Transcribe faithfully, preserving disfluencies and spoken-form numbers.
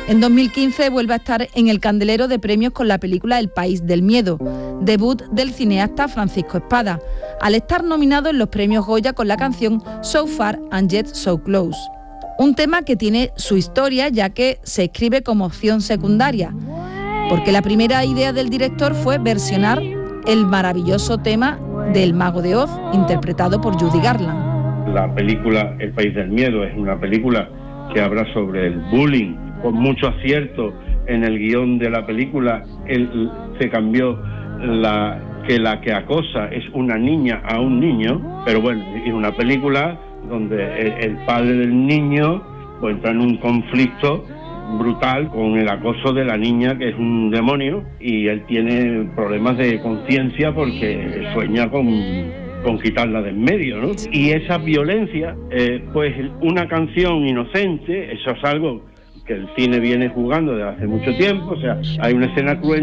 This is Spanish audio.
En dos mil quince vuelve a estar en el candelero de premios con la película El País del Miedo, debut del cineasta Francisco Espada, al estar nominado en los premios Goya con la canción So Far and Yet So Close. Un tema que tiene su historia, ya que se escribe como opción secundaria, porque la primera idea del director fue versionar el maravilloso tema del Mago de Oz, interpretado por Judy Garland. La película El País del Miedo es una película que habla sobre el bullying, con mucho acierto en el guión de la película. Él, se cambió la que la que acosa es una niña a un niño, pero bueno, es una película donde el, el padre del niño pues entra en un conflicto brutal con el acoso de la niña, que es un demonio, y él tiene problemas de conciencia porque sueña con, con quitarla de en medio, ¿no? Y esa violencia, eh, pues una canción inocente, eso es algo que el cine viene jugando desde hace mucho tiempo. O sea, hay una escena cruenta